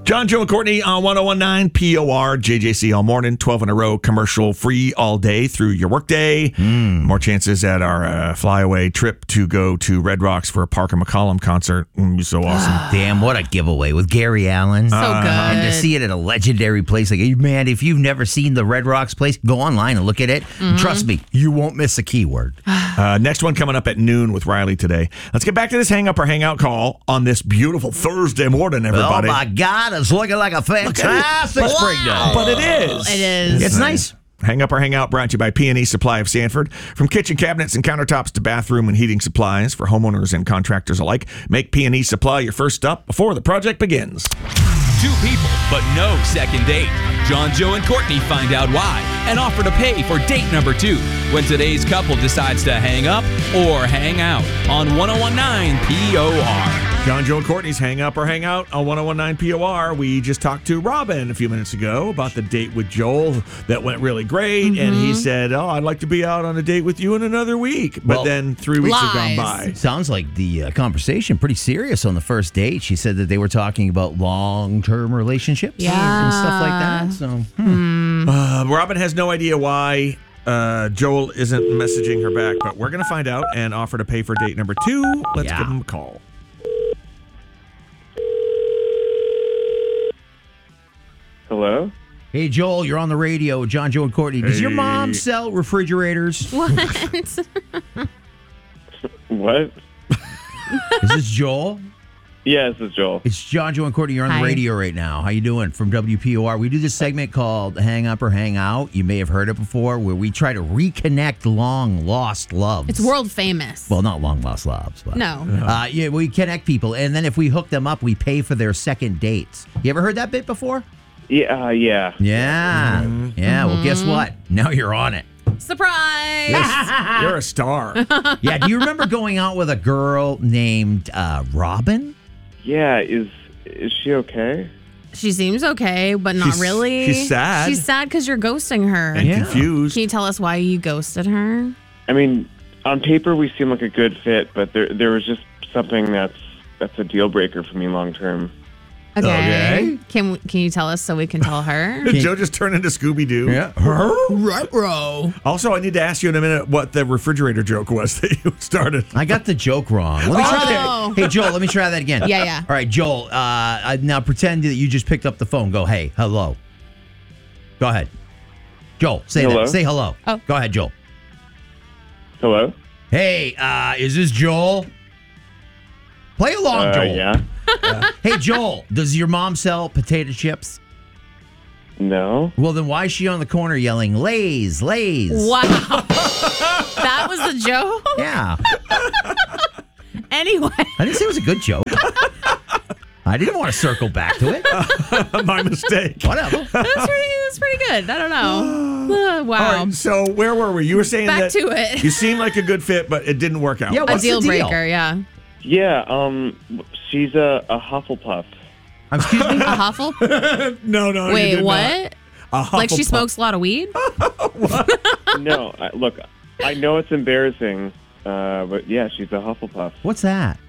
John, Joe, and Courtney on 1019 POR, JJC all morning, 12 in a row, commercial free all day through your workday. More chances at our flyaway trip to go to Red Rocks for a Parker McCollum concert. So awesome. Damn, what a giveaway with Gary Allen. So good. And to see it at a legendary place. Like, man, if you've never seen the Red Rocks place, go online and look at it. Trust me, you won't miss a keyword. Next one coming up at noon with Riley today. Let's get back to this hang up or hang out call on this beautiful Thursday morning, everybody. Oh, my God, it's looking like a fantastic spring day. But it is. It is. It's nice. Hang Up or Hang Out brought to you by P&E Supply of Sanford. From kitchen cabinets and countertops to bathroom and heating supplies for homeowners and contractors alike, make P&E Supply your first stop before the project begins. Two people, but no second date. John, Joe, and Courtney find out why and offer to pay for date number 2 when today's couple decides to hang up or hang out on 1019 POR. John, Joe, and Courtney's Hang Up or Hang Out on 1019 POR. We just talked to Robin a few minutes ago about the date with Joel that went really great. And he said, I'd like to be out on a date with you in another week. But then 3 weeks have gone by. Sounds like the conversation pretty serious on the first date. She said that they were talking about long-term relationships and stuff like that. So, Robin has no idea why Joel isn't messaging her back, but we're going to find out and offer to pay for date number 2. Let's give him a call. Hello? Hey, Joel, you're on the radio with John, Joe, and Courtney. Does your mom sell refrigerators? What? What? Is this Joel? Yeah, this is Joel. It's John, Joe, and Courtney. You're on Hi. the radio right now. How you doing? From WPOR. We do this segment called Hang Up or Hang Out. You may have heard it before, where we try to reconnect long-lost loves. It's world famous. Well, not long-lost loves. But, No. yeah, we connect people, and then if we hook them up, we pay for their second dates. You ever heard that bit before? Yeah, Yeah. Yeah, well, guess what? Now you're on it. Surprise! You're a star. Yeah, do you remember going out with a girl named Robin? Yeah, is she okay? She seems okay, but not really. She's sad. She's sad because you're ghosting her. And Yeah. confused. Can you tell us why you ghosted her? I mean, on paper we seem like a good fit, but there was just something that's a deal breaker for me long term. Okay. Can you tell us so we can tell her? Did Joe just turn into Scooby-Doo? Ruh-roh. Also, I need to ask you in a minute what the refrigerator joke was that you started. I got the joke wrong. Let me try that. Hey, Joel, let me try that again. Yeah. All right, Joel, now pretend that you just picked up the phone. Go, hey, hello. Go ahead. Joel, say Hello? that. Say hello. Oh. Go ahead, Joel. Hello? Hey, is this Joel? Play along, Joel. Yeah. Hey, Joel, does your mom sell potato chips? No. Well, then why is she on the corner yelling, Lay's, Lay's? Wow. That was the joke? Yeah. Anyway. I didn't say it was a good joke. I didn't want to circle back to it. My mistake. Whatever. That's pretty good. I don't know. Wow. All right, so where were we? You were saying Back that to it. you seemed like a good fit, but it didn't work out. Yeah, A what's deal the deal? breaker, yeah. Yeah, she's a Hufflepuff. Excuse me? A Huffle? No, you Wait, did what? not. Like she Hufflepuff. smokes a lot of weed? No, look, I know it's embarrassing, but yeah, she's a Hufflepuff. What's that?